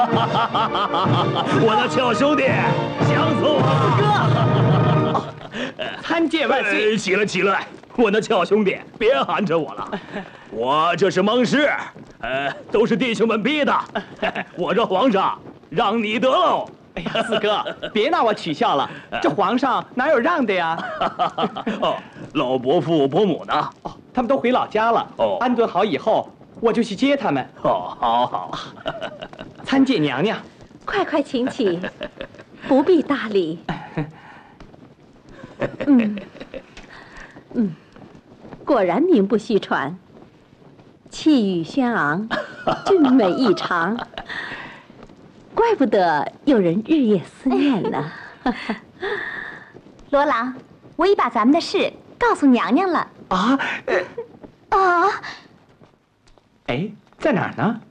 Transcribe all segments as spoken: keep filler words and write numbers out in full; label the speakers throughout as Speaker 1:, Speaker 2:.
Speaker 1: 我的小兄弟，想死我
Speaker 2: 哥！参见万岁！
Speaker 1: 起来起来，我的小兄弟，别喊着我了，我这是盟誓，呃，都是弟兄们逼的。我这皇上让你得喽。
Speaker 2: 哎呀，四哥，别拿我取笑了，这皇上哪有让的呀？
Speaker 1: 哦，老伯父伯母呢？
Speaker 2: 哦，他们都回老家了。哦，安顿好以后，我就去接他们。
Speaker 1: 哦，好好。
Speaker 2: 参见娘娘。
Speaker 3: 快快请起，不必搭理。嗯嗯，果然名不虚传，气宇轩昂，俊美异常。怪不得有人日夜思念呢。
Speaker 4: 罗郎，我已把咱们的事告诉娘娘了。
Speaker 2: 啊？
Speaker 4: 啊？
Speaker 2: 哎，在哪儿呢？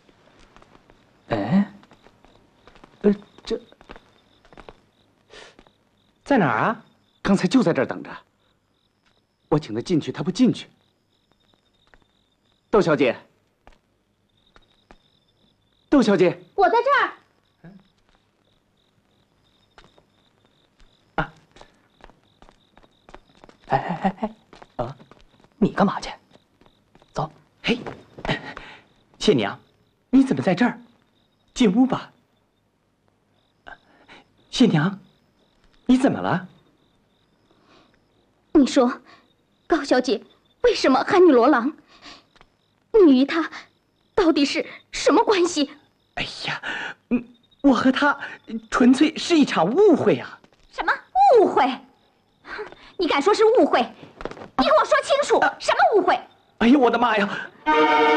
Speaker 2: 哎，呃，这在哪儿啊？
Speaker 5: 刚才就在这儿等着。我请他进去，他不进去。窦小姐，窦小姐，
Speaker 4: 我在这儿。
Speaker 2: 啊！哎哎哎哎！啊，你干嘛去？走。嘿，谢娘，你怎么在这儿？进屋吧。谢娘，你怎么了？
Speaker 4: 你说，高小姐为什么喊你罗郎？你与她到底是什么关系？
Speaker 2: 哎呀，嗯，我和她纯粹是一场误会啊！
Speaker 4: 什么误会？你敢说是误会？你给我说清楚，什么误会？
Speaker 2: 哎呀，我的妈呀！